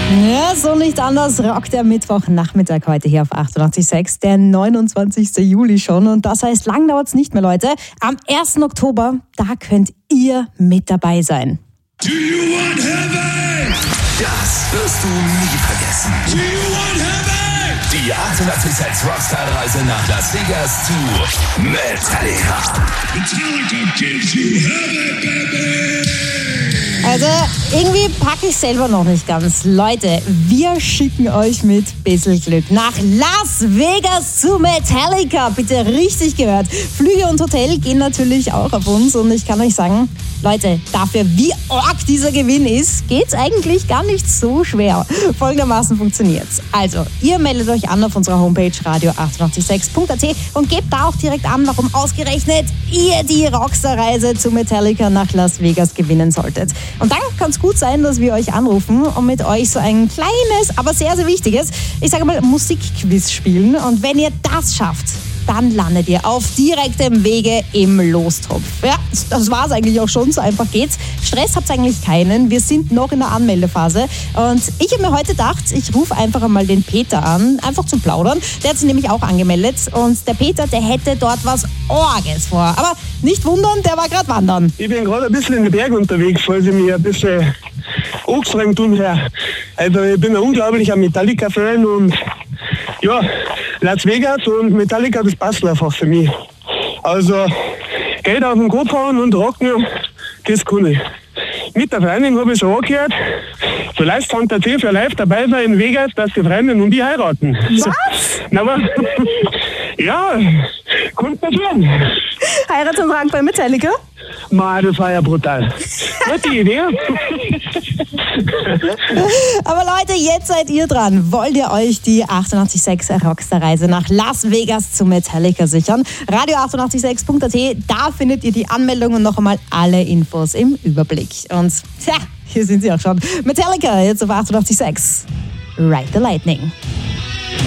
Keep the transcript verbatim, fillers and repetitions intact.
Ja, so nicht anders rockt der Mittwochnachmittag heute hier auf achtundachtzig Komma sechs, der neunundzwanzigsten Juli schon. Und das heißt, lang dauert's nicht mehr, Leute. Am ersten Oktober, da könnt ihr mit dabei sein. Do you want heaven? Das wirst du nie vergessen. Do you want heaven? Die achtundachtzig Komma sechs Rockstar-Reise nach Las Vegas zu Metallica. Metallica gives you heaven, baby! Also, irgendwie packe ich selber noch nicht ganz. Leute, wir schicken euch mit bisschen Glück nach Las Vegas zu Metallica. Bitte richtig gehört. Flüge und Hotel gehen natürlich auch auf uns. Und ich kann euch sagen, Leute, dafür, wie arg dieser Gewinn ist, geht's eigentlich gar nicht so schwer. Folgendermaßen funktioniert's. Also, ihr meldet euch an auf unserer Homepage radio achtundachtzig Komma sechs Punkt a t und gebt da auch direkt an, warum ausgerechnet ihr die Rockstar-Reise zu Metallica nach Las Vegas gewinnen solltet. Und dann kann es gut sein, dass wir euch anrufen und mit euch so ein kleines, aber sehr, sehr wichtiges, ich sage mal, Musikquiz spielen. Und wenn ihr das schafft, dann landet ihr auf direktem Wege im Lostopf. Ja, das war's eigentlich auch schon, so einfach geht's. Stress habt's eigentlich keinen, wir sind noch in der Anmeldephase. Und ich habe mir heute gedacht, ich rufe einfach einmal den Peter an, einfach zum Plaudern. Der hat sich nämlich auch angemeldet. Und der Peter, der hätte dort was Orges vor. Aber nicht wundern, der war gerade wandern. Ich bin gerade ein bisschen in den Bergen unterwegs, falls ich mich ein bisschen angestrengt tun her. Also ich bin ein unglaublicher Metallica-Fan und ja, Las Vegas und Metallica, das passt einfach für mich. Also Geld auf den Kopf hauen und rocken, das kann ich. Mit der Freundin habe ich so angehört, vielleicht Fantasie für live dabei sein in Vegas, dass die Freundin und ich heiraten. Was? Na, aber, ja, kommt passieren. Heiratsantrag bei Metallica? Ma, das war ja brutal. Gute Idee. Aber Leute, jetzt seid ihr dran. Wollt ihr euch die achtundachtzig Komma sechs Rockstar-Reise nach Las Vegas zu Metallica sichern? radio achtundachtzig Komma sechs Punkt a t, da findet ihr die Anmeldung und noch einmal alle Infos im Überblick. Und tja, hier sind sie auch schon. Metallica, jetzt auf achtundachtzig Komma sechs. Ride the Lightning.